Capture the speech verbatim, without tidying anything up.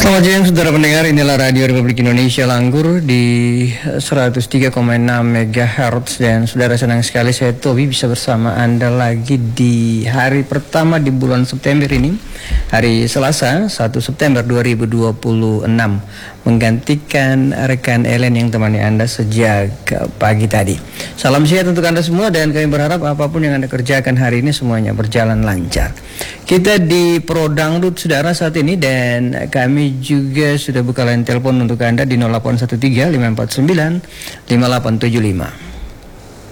Selamat siang saudara pendengar, inilah Radio Republik Indonesia Langgur di seratus tiga koma enam megahertz. Dan saudara, senang sekali saya Tobi bisa bersama Anda lagi di hari pertama di bulan September ini, hari Selasa satu September dua ribu dua puluh enam, menggantikan rekan Ellen yang temani Anda sejak pagi tadi. Salam sehat untuk Anda semua dan kami berharap apapun yang Anda kerjakan hari ini semuanya berjalan lancar. Kita di Pro Dangdut saudara saat ini, dan kami juga sudah buka line telepon untuk Anda di nol delapan satu tiga lima empat sembilan lima delapan tujuh lima.